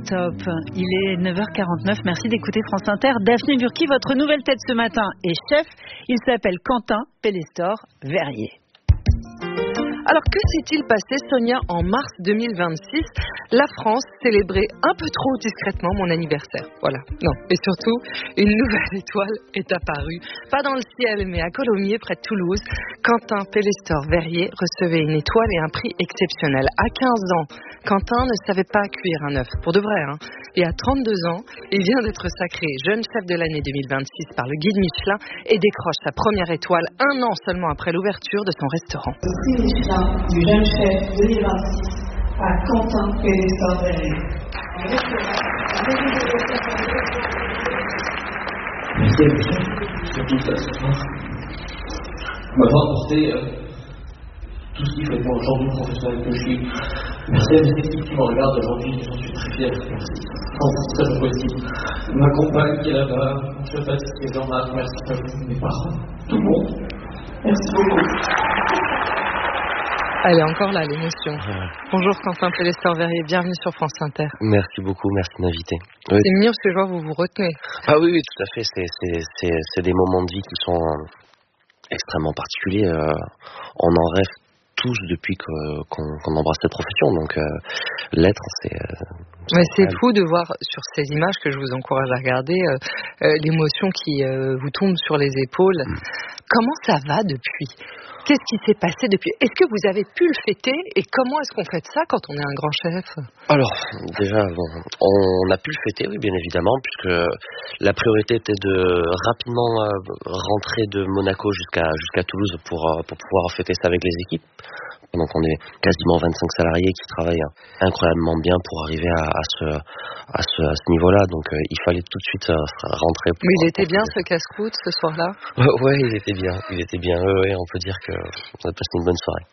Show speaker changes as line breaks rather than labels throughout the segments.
Top. Il est 9h49. Merci d'écouter France Inter. Daphné Burki, votre nouvelle tête ce matin est chef. Il s'appelle Quentin Pellestor-Verrier.
Alors que s'est-il passé, Sonia, en mars 2026 ? La France célébrait un peu trop discrètement mon anniversaire. Voilà. Non. Et surtout, une nouvelle étoile est apparue. Pas dans le ciel, mais à Colomiers, près de Toulouse. Quentin Pellestor-Verrier recevait une étoile et un prix exceptionnel. À 15 ans, Quentin ne savait pas cuire un œuf. Pour de vrai, hein. Et à 32 ans, il vient d'être sacré jeune chef de l'année 2026 par le guide Michelin et décroche sa première étoile un an seulement après l'ouverture de son restaurant.
Le prix Michelin du jeune chef 2026 à Quentin Pellestor-Verrier.
Merci à vous, surtout ce soir, m'avoir apporté tout ce qui fait de moi aujourd'hui le professionnel que je suis. Merci à mes équipes qui me regardent aujourd'hui, j'en suis très fier. Merci. C'est très possible. Ma compagne qui est là-bas, mon chef pâtissier Jean-Marc, merci à vous, mes parents, tout le monde. Merci beaucoup.
Elle est encore là, l'émotion. Bonjour Quentin Pellestor-Verrier, bienvenue sur France Inter.
Merci beaucoup, merci de m'inviter. Oui.
C'est mignon parce que je vois que vous vous retenez.
Ah oui, tout à fait. C'est des moments de vie qui sont extrêmement particuliers. On en rêve tous depuis qu'on embrasse cette profession. Donc l'être,
Mais c'est fou de voir sur ces images que je vous encourage à regarder l'émotion qui vous tombe sur les épaules. Comment ça va depuis ? Qu'est-ce qui s'est passé depuis ? Est-ce que vous avez pu le fêter ? Et comment est-ce qu'on fête ça quand on est un grand chef ?
Alors, déjà, on a pu le fêter, oui, bien évidemment, puisque la priorité était de rapidement rentrer de Monaco jusqu'à Toulouse pour pouvoir fêter ça avec les équipes. Donc on est quasiment 25 salariés qui travaillent incroyablement bien pour arriver à ce niveau-là. Donc il fallait tout de suite rentrer.
Mais il était bien ce casse-croûte ce soir-là ?
Ouais, il était bien. Ouais, on peut dire qu'on a passé une bonne soirée.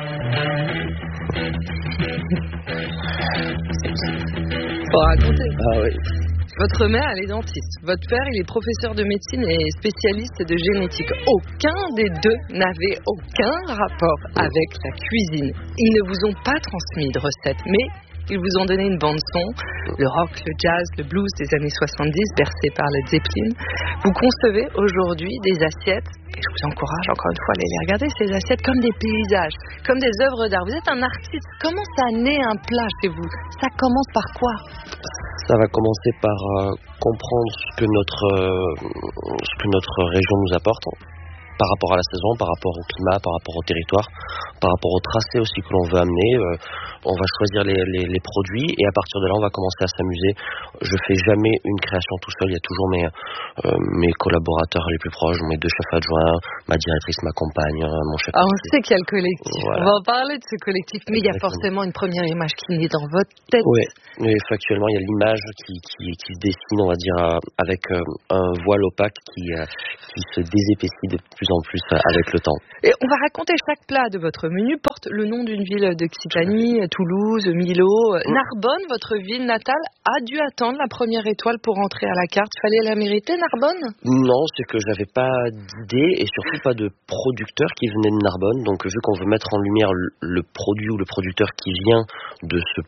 Faut raconter.
Ah oui.
Votre mère, elle est dentiste. Votre père, il est professeur de médecine et spécialiste de génétique. Aucun des deux n'avait aucun rapport avec la cuisine. Ils ne vous ont pas transmis de recettes, mais ils vous ont donné une bande-son, le rock, le jazz, le blues des années 70, bercé par Led Zeppelin. Vous concevez aujourd'hui des assiettes, et je vous encourage encore une fois à aller les regarder, ces assiettes comme des paysages, comme des œuvres d'art. Vous êtes un artiste. Comment ça naît un plat chez vous ? Ça commence par quoi ?
Ça va commencer par comprendre ce que notre région nous apporte par rapport à la saison, par rapport au climat, par rapport au territoire, par rapport au tracé aussi que l'on veut amener. On va choisir les produits et à partir de là, on va commencer à s'amuser. Je fais jamais une création tout seul. Il y a toujours mes collaborateurs les plus proches, mes 2 chefs adjoints, ma directrice, ma compagne, mon chef.
On sait qu'il y a le collectif.
Voilà.
On va en parler de ce collectif, mais il y a forcément une première image qui naît dans votre tête.
Oui, mais factuellement, il y a l'image qui se dessine, on va dire, avec un voile opaque qui se désépaissit de plus en plus avec le temps.
Et on va raconter chaque plat de votre menu porte le nom d'une ville d'Occitanie, Toulouse, Millau. Narbonne, votre ville natale, a dû attendre la première étoile pour entrer à la carte. Fallait la mériter, Narbonne ?
Non, c'est que j'avais pas d'idée et surtout pas de producteur qui venait de Narbonne. Donc vu qu'on veut mettre en lumière le produit ou le producteur qui vient de ce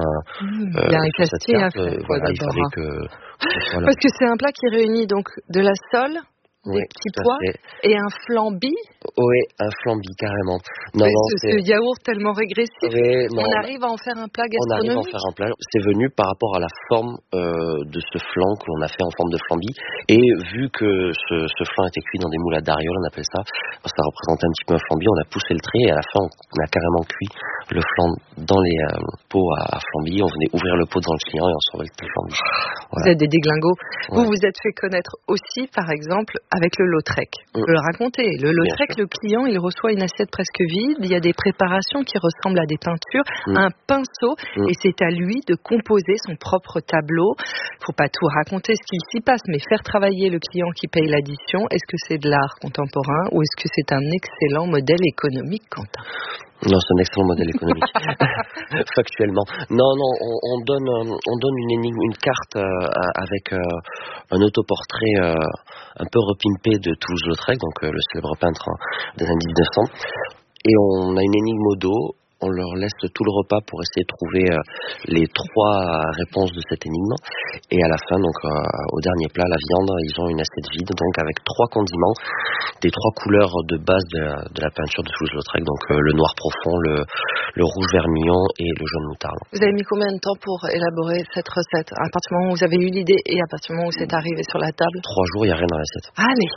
point,
il y a un casting à faire.
Voilà, il fallait que voilà.
Parce que c'est un plat qui réunit donc de la sole, des petits pois et un flambi.
Oui, un flambi, carrément. Non,
ce yaourt tellement régressif.
Non,
on arrive à en faire un plat gastronomique.
On arrive à en faire un plat. C'est venu par rapport à la forme de ce flan que l'on a fait en forme de flambi. Et vu que ce flan était cuit dans des moules à dariole, on appelle ça, ça représentait un petit peu un flambi, on a poussé le trait et à la fin, on a carrément cuit le flan dans les pots à flambi. On venait ouvrir le pot devant le client et on servait le flambi. Voilà.
Vous êtes des déglingos. Ouais. Vous êtes fait connaître aussi, par exemple, avec le Lautrec. Je peux le raconter. Le Lautrec, le client, il reçoit une assiette presque vide. Il y a des préparations qui ressemblent à des peintures, un pinceau, et c'est à lui de composer son propre tableau. Faut pas tout raconter ce qu'il s'y passe, mais faire travailler le client qui paye l'addition. Est-ce que c'est de l'art contemporain ou est-ce que c'est un excellent modèle économique, Quentin ?
Non, c'est un excellent modèle économique. Factuellement. Non, on donne une énigme, une carte avec un autoportrait un peu repimpé de Toulouse-Lautrec, donc le célèbre peintre des années 1900. Et on a une énigme au dos on leur laisse tout le repas pour essayer de trouver les 3 réponses de cette énigme. Et à la fin, donc au dernier plat, la viande, ils ont une assiette vide, donc avec 3 condiments, des 3 couleurs de base de la peinture de Toulouse-Lautrec, donc le noir profond, le rouge vermillon et le jaune moutarde.
Vous avez mis combien de temps pour élaborer cette recette? À partir du moment où vous avez eu l'idée et à partir du moment où c'est arrivé sur la table?
3 jours, il n'y a rien dans l'assiette.
Allez.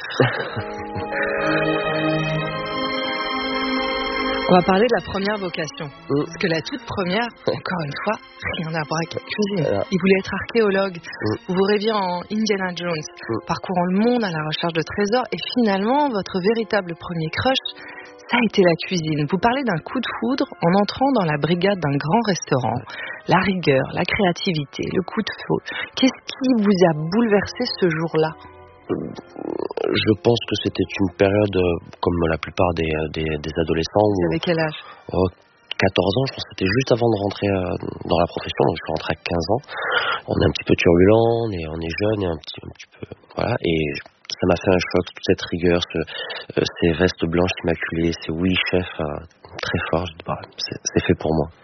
On va parler de la première vocation. Parce que la toute première, encore une fois, rien à voir avec la cuisine. Il voulait être archéologue. Vous vous rêviez en Indiana Jones, parcourant le monde à la recherche de trésors. Et finalement, votre véritable premier crush, ça a été la cuisine. Vous parlez d'un coup de foudre en entrant dans la brigade d'un grand restaurant. La rigueur, la créativité, le coup de feu. Qu'est-ce qui vous a bouleversé ce jour-là?
Je pense que c'était une période, comme la plupart des adolescents.
Vous avez quel âge?
14 ans, je pense que c'était juste avant de rentrer dans la profession, donc je suis rentré à 15 ans. On est un petit peu turbulent, on est jeune et un petit peu... Voilà, et ça m'a fait un choc, toute cette rigueur, ces vestes blanches immaculées, ces oui chef très forts. C'est fait pour moi.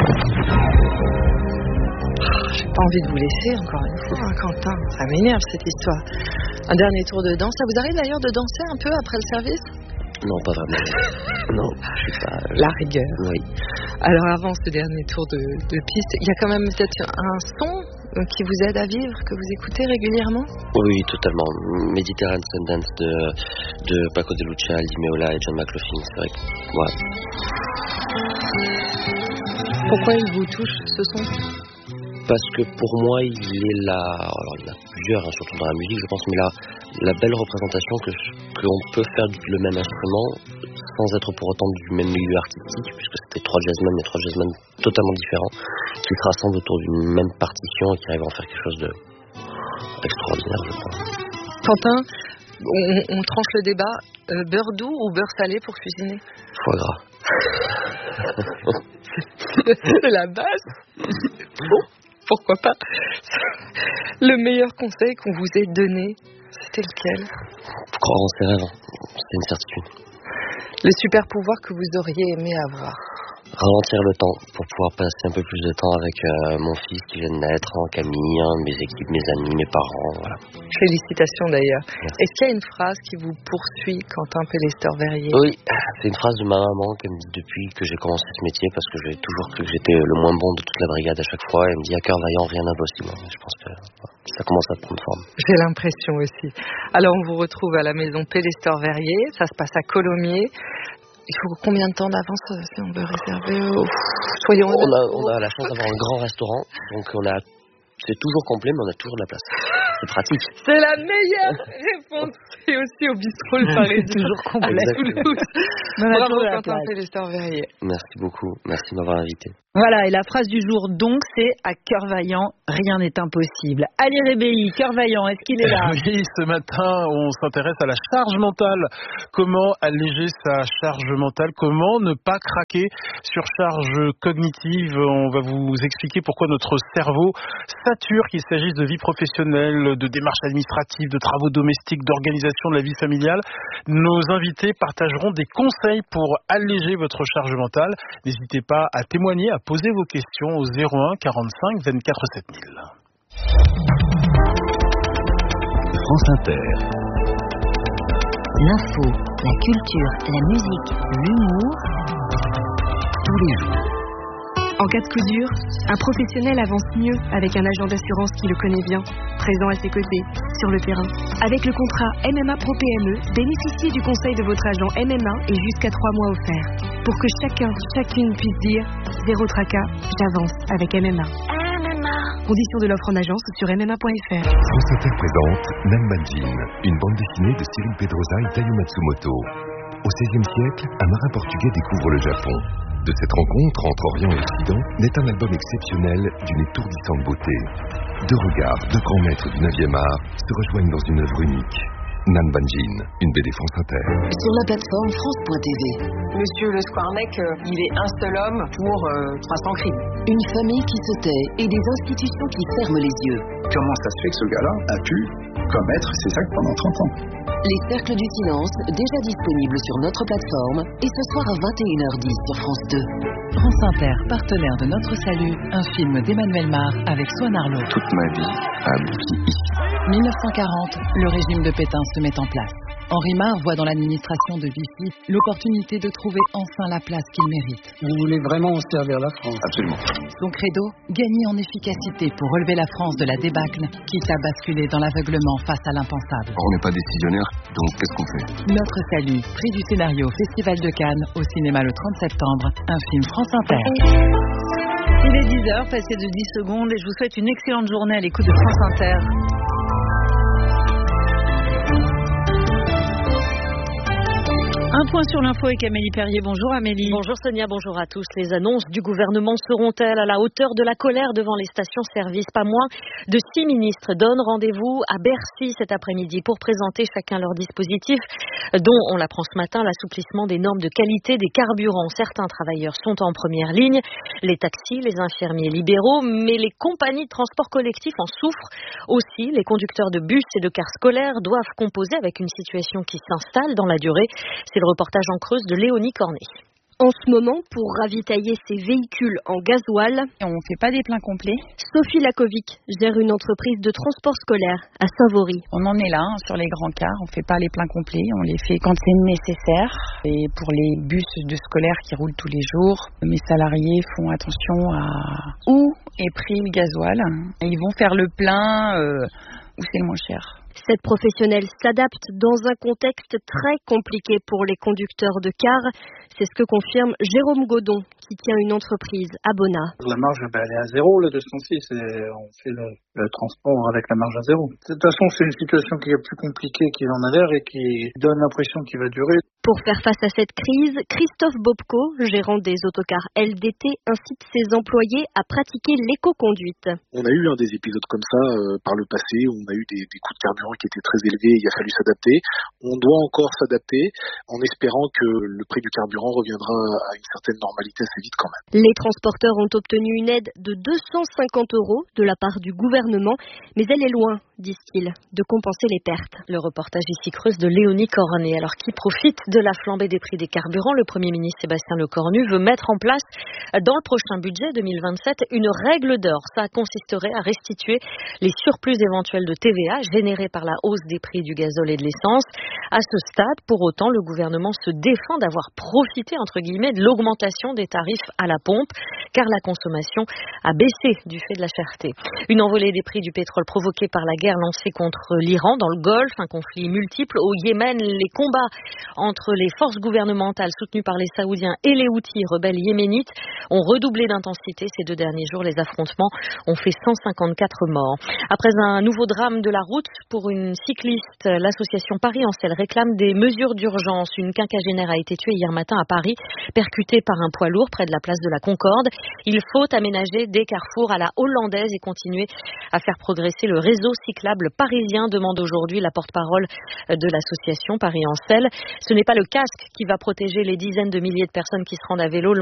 J'ai pas envie de vous laisser encore une fois, Quentin. Ça m'énerve cette histoire. Un dernier tour de danse. Ça vous arrive d'ailleurs de danser un peu après le service?
Non, pas vraiment. Non, je suis pas...
La rigueur.
Oui.
Alors avant ce dernier tour de piste, il y a quand même peut-être un son qui vous aide à vivre, que vous écoutez régulièrement?
Oui, totalement. Mediterranean Sundance de Paco de Lucia, Aldi Meola et John McLaughlin, c'est vrai. Ouais.
Pourquoi il vous touche ce son?
Parce que pour moi, il est là. Alors, il y en a plusieurs, surtout dans la musique, je pense, mais la belle représentation qu'on peut faire le même instrument sans être pour autant du même milieu artistique, puisque c'était 3 jazzmen, mais 3 jazzmen totalement différents, qui se rassemblent autour d'une même partition et qui arrivent à en faire quelque chose d'extraordinaire, je pense.
Quentin, on tranche le débat. Beurre doux ou beurre salé pour cuisiner?
Foie gras.
C'est la base. Bon. Pourquoi pas? Le meilleur conseil qu'on vous ait donné, c'était lequel?
Croire en ses rêves, c'est une certitude.
Le super pouvoir que vous auriez aimé avoir?
Ralentir le temps pour pouvoir passer un peu plus de temps avec mon fils qui vient de naître, Camille, mes équipes, mes amis, mes parents, voilà.
Félicitations d'ailleurs.
Merci.
Est-ce qu'il y a une phrase qui vous poursuit, Quentin Pellestor-Verrier?
Oui, c'est une phrase de ma maman qu'elle me dit depuis que j'ai commencé ce métier, parce que j'ai toujours cru que j'étais le moins bon de toute la brigade à chaque fois. Elle me dit à cœur vaillant, rien d'impossible. Je pense que ça commence à prendre forme.
J'ai l'impression aussi. Alors on vous retrouve à la maison Pellestor-Verrier, ça se passe à Colomiers. Il faut combien de temps d'avance si on veut réserver? Soyons honnêtes.
On a la chance d'avoir un grand restaurant, donc c'est toujours complet, mais on a toujours de la place. C'est pratique.
C'est la meilleure réponse. Et aussi au bistrot le Parisien.
Toujours complet.
À Toulouse. Bravo Quentin Pellestor-Verrier.
Merci beaucoup. Merci de m'avoir invité.
Voilà, et la phrase du jour donc, c'est à cœur vaillant, rien n'est impossible. Ali Rébéi, cœur vaillant, est-ce qu'il est là?
Oui, ce matin, on s'intéresse à la charge mentale. Comment alléger sa charge mentale? Comment ne pas craquer sur charge cognitive? On va vous expliquer pourquoi notre cerveau sature, qu'il s'agisse de vie professionnelle, de démarches administratives, de travaux domestiques, d'organisation de la vie familiale. Nos invités partageront des conseils pour alléger votre charge mentale. N'hésitez pas à témoigner, à poser vos questions au 01 45 24 7000.
France Inter.
L'info, la culture, la musique, l'humour, tous les jours.
En cas de coup dur, un professionnel avance mieux avec un agent d'assurance qui le connaît bien, présent à ses côtés, sur le terrain. Avec le contrat MMA Pro PME, bénéficiez du conseil de votre agent MMA et jusqu'à 3 mois offerts. Pour que chacune puisse dire « Zéro tracas, j'avance avec MMA ». Conditions de l'offre en agence ou sur MMA.fr.
France Inter présente Nanbanjin, une bande dessinée de Cyril Pedrosa et Taiyo Matsumoto. Au XVIe siècle, un marin portugais découvre le Japon. De cette rencontre entre Orient et Occident naît un album exceptionnel d'une étourdissante beauté. Deux regards, deux grands maîtres du 9e art se rejoignent dans une œuvre unique. Nan Banjin, une BD France Inter.
Sur la plateforme France.tv.
Monsieur le Squarneck, il est un seul homme pour 300 crimes.
Une famille qui se tait et des institutions qui ferment les yeux.
Comment ça se fait que ce gars-là a pu commettre ces actes pendant 30 ans?
Les Cercles du Silence, déjà disponibles sur notre plateforme, et ce soir à 21h10 sur France 2.
France Inter, partenaire de Notre Salut, un film d'Emmanuel Mar avec Swan Arlo.
Toute ma vie a abouti ici.
1940, le régime de Pétain se met en place. Henri Mar voit dans l'administration de Vichy l'opportunité de trouver enfin la place qu'il mérite.
Vous voulez vraiment servir la France?
Absolument.
Son credo, gagner en efficacité pour relever la France de la débâcle, quitte à basculer dans l'aveuglement face à l'impensable.
On n'est pas décisionnaire, donc qu'est-ce qu'on fait?
Notre Salut, prix du scénario Festival de Cannes, au cinéma le 30 septembre, un film France Inter. Il est 10h, passé de 10 secondes, et je vous souhaite une excellente journée à l'écoute de France Inter. Un point sur l'info avec Amélie Perrier. Bonjour Amélie.
Bonjour Sonia, bonjour à tous. Les annonces du gouvernement seront-elles à la hauteur de la colère devant les stations-service? Pas moins de 6 ministres donnent rendez-vous à Bercy cet après-midi pour présenter chacun leur dispositif, dont, on l'apprend ce matin, l'assouplissement des normes de qualité des carburants. Certains travailleurs sont en première ligne, les taxis, les infirmiers libéraux, mais les compagnies de transport collectif en souffrent aussi. Les conducteurs de bus et de cars scolaires doivent composer avec une situation qui s'installe dans la durée. C'est le reportage en Creuse de Léonie Cornet.
En ce moment, pour ravitailler ses véhicules en gasoil,
on ne fait pas des pleins complets.
Sophie Lakovic gère une entreprise de transport scolaire à Saint-Vaury.
On en est là, sur les grands cars, on ne fait pas les pleins complets, on les fait quand c'est nécessaire. Et pour les bus de scolaires qui roulent tous les jours, mes salariés font attention à où est pris le gasoil. Ils vont faire le plein où c'est le moins cher.
Cette professionnelle s'adapte dans un contexte très compliqué pour les conducteurs de cars. C'est ce que confirme Jérôme Godon, qui tient une entreprise à Bonnat.
La marge, elle est à zéro là, de ce temps-ci. On fait le transport avec la marge à zéro. De toute façon, c'est une situation qui est plus compliquée qu'il en a l'air et qui donne l'impression qu'il va durer.
Pour faire face à cette crise, Christophe Bobko, gérant des autocars LDT, incite ses employés à pratiquer l'éco-conduite.
On a eu des épisodes comme ça par le passé, on a eu des coûts de carburant qui étaient très élevés, il a fallu s'adapter. On doit encore s'adapter en espérant que le prix du carburant reviendra à une certaine normalité assez vite quand même.
Les transporteurs ont obtenu une aide de 250 € de la part du gouvernement, mais elle est loin, disent-ils, de compenser les pertes.
Le reportage ici Creuse de Léonie Cornet. Alors qui profite de la flambée des prix des carburants, le Premier ministre Sébastien Lecornu veut mettre en place dans le prochain budget 2027 une règle d'or. Ça consisterait à restituer les surplus éventuels de TVA générés par la hausse des prix du gazole et de l'essence. À ce stade, pour autant, le gouvernement se défend d'avoir profité, entre guillemets, de l'augmentation des tarifs à la pompe, car la consommation a baissé du fait de la cherté. Une envolée des prix du pétrole provoquée par la guerre lancée contre l'Iran dans le Golfe, un conflit multiple. Au Yémen, les combats entre les forces gouvernementales soutenues par les Saoudiens et les Houthis, rebelles yéménites, ont redoublé d'intensité ces 2 derniers jours. Les affrontements ont fait 154 morts. Après un nouveau drame de la route pour une cycliste, l'association Paris-Ancel réclame des mesures d'urgence. Une quinquagénaire a été tuée hier matin à Paris, percutée par un poids lourd près de la place de la Concorde. Il faut aménager des carrefours à la hollandaise et continuer à faire progresser le réseau cyclable parisien, demande aujourd'hui la porte-parole de l'association Paris-Ancel. Ce n'est pas le casque qui va protéger les dizaines de milliers de personnes qui se rendent à vélo.